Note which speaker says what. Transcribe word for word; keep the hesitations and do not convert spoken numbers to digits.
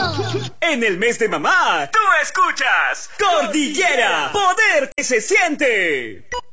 Speaker 1: En el mes de mamá, tú escuchas Cordillera, poder que se siente.